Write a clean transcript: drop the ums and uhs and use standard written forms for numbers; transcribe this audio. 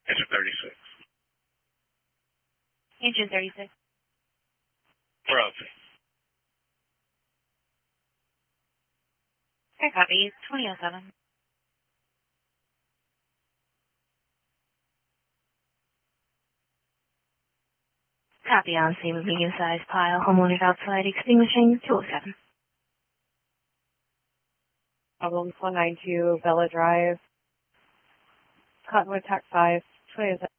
Engine 36. Engine 36. Royalty. Fair copy. 2007. Copy on scene with medium-sized pile. Homeowners outside extinguishing 207. Problem 192 Bella Drive. Cottonwood Tac 5. 2007.